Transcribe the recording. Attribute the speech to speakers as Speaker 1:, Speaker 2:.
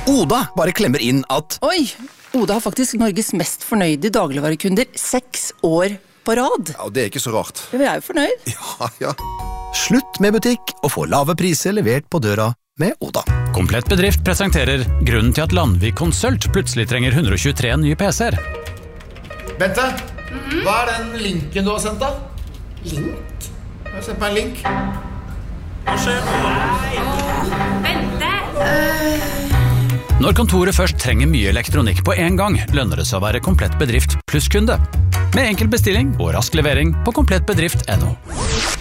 Speaker 1: Oda bare klemmer inn at
Speaker 2: Oi, Oda har faktisk Norges mest fornøyde dagligvarekunder 6 år på rad.
Speaker 1: Ja, det er ikke så rart.
Speaker 2: Vi er jo fornøyd.
Speaker 1: Ja. Slutt med butikk og få lave priser levert på døra med Oda.
Speaker 3: Komplett Bedrift presenterer grunnen til at Landvik Konsult plutselig trenger 123 nye PC-er.
Speaker 4: Bente, hva er den linken du har sendt da?
Speaker 5: Link?
Speaker 4: Jeg har sendt meg en link.
Speaker 5: Bente!
Speaker 3: Når kontoret først trenger mye elektronikk på en gang, lønner det seg å være Komplett Bedrift pluss kunde. Med enkel bestilling og rask levering på komplettbedrift.no.